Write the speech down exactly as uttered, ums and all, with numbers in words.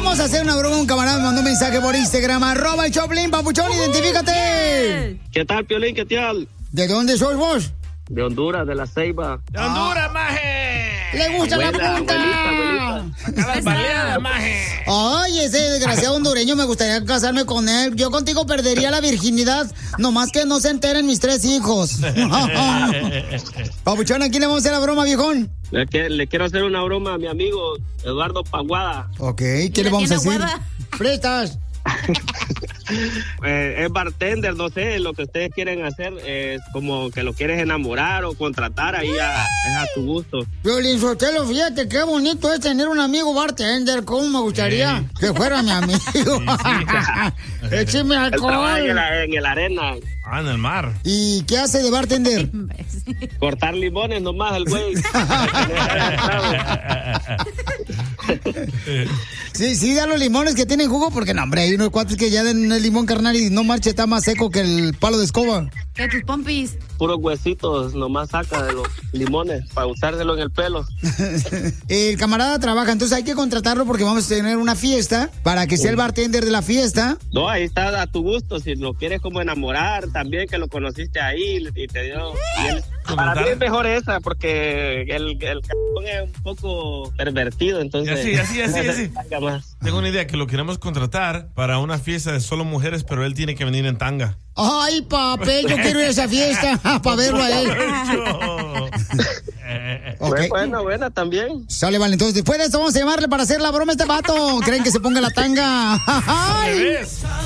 vamos a hacer una broma. Un camarada me mandó un mensaje por Instagram, arroba el Choplin, papuchón, identifícate. ¿Qué tal, Piolín? ¿Qué tal? ¿De dónde sois vos? De Honduras, de La Ceiba. ¡De Honduras, maje! ¡Le gusta Abuela, la punta! abuelita, abuelita. Acá las baleadas, maje. Ay, ese desgraciado hondureño, me gustaría casarme con él. Yo contigo perdería la virginidad, nomás que no se enteren mis tres hijos. Papuchón, ¿a quién le vamos a hacer la broma, viejón? Le, que- le quiero hacer una broma a mi amigo Eduardo Paguada. Ok, ¿qué le vamos a decir? Aguada? Prestas. Eh, es bartender, no sé, lo que ustedes quieren hacer es como que lo quieres enamorar o contratar, ahí a, es a tu gusto. Violín Sotelo, fíjate qué bonito es tener un amigo bartender. ¿Cómo me gustaría que fuera mi amigo? Écheme Él trabaja en alcohol. el, en el arena, Ah, en el mar. ¿Y qué hace de bartender? cortar limones nomás el güey. Sí, sí, da los limones que tienen jugo, porque no, hombre, hay unos cuates que ya den el limón carnal y no marche, está más seco que el palo de escoba. Que tus pompis. Puros huesitos nomás saca de los limones para usárselo en el pelo. El camarada trabaja, entonces hay que contratarlo porque vamos a tener una fiesta para que sea el bartender de la fiesta. No, ahí está a tu gusto. Si lo quieres como enamorar, también que lo conociste ahí y te dio. Y él- para mí es mejor esa, porque el, el cabrón es un poco pervertido, Y entonces. así, así, así, así. Salga más. Tengo una idea que lo queremos contratar para una fiesta de solo mujeres, pero él tiene que venir en tanga. Ay, papel, yo quiero ir a esa fiesta para verlo a él. Ok. Bueno, buena, buena también. Sale, vale, entonces después de esto vamos a llamarle para hacer la broma a este vato. ¿Creen que se ponga la tanga? Al Ay. revés.